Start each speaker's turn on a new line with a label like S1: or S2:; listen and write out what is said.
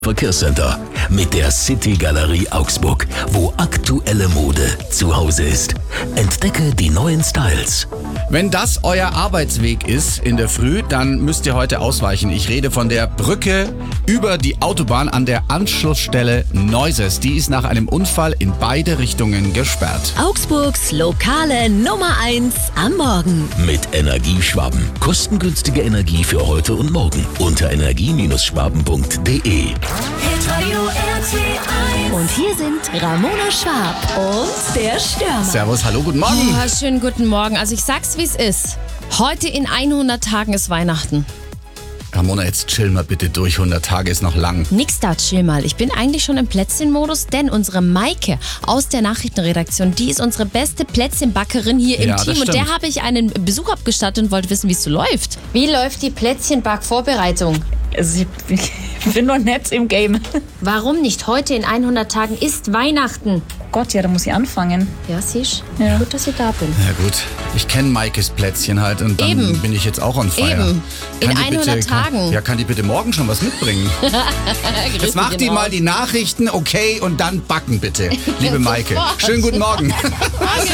S1: Verkehrscenter mit der City Galerie Augsburg, wo aktuelle Mode zu Hause ist. Entdecke die neuen Styles.
S2: Wenn das euer Arbeitsweg ist in der Früh, dann müsst ihr heute ausweichen. Ich rede von der Brücke über die Autobahn an der Anschlussstelle Neuses. Die ist nach einem Unfall in beide Richtungen gesperrt.
S3: Augsburgs lokale Nummer 1 am Morgen.
S1: Mit Energieschwaben. Kostengünstige Energie für heute und morgen. Unter energie-schwaben.de.
S3: Und hier sind Ramona Schwab und der Stürmer.
S2: Servus, hallo, guten Morgen.
S4: Oh, schönen guten Morgen. Also ich sag's, wie es ist. Heute in 100 Tagen ist Weihnachten.
S2: Ramona, jetzt chill mal bitte durch. 100 Tage ist noch lang.
S4: Nix da, chill mal. Ich bin eigentlich schon im Plätzchenmodus, denn unsere Maike aus der Nachrichtenredaktion, die ist unsere beste Plätzchenbackerin hier im
S2: Ja, das
S4: Team. Und
S2: stimmt.
S4: der habe ich einen Besuch abgestattet und wollte wissen, wie es so läuft. Wie läuft die Plätzchenbackvorbereitung?
S5: Also ich bin noch nicht im Game.
S4: Warum nicht? Heute in 100 Tagen ist Weihnachten.
S5: Gott, ja, da muss ich anfangen.
S4: Ja, siehst
S5: Ja.
S4: Gut, dass ich da bin.
S2: Ja gut, ich kenne Maikes Plätzchen halt und dann
S4: Eben.
S2: bin ich jetzt auch on fire.
S4: Eben. In
S2: Kann die
S4: 100 Tagen.
S2: Kann die bitte morgen schon was mitbringen? Jetzt macht die mal die Nachrichten, okay, und dann backen bitte, liebe Maike.
S4: Sofort.
S2: Schönen guten Morgen.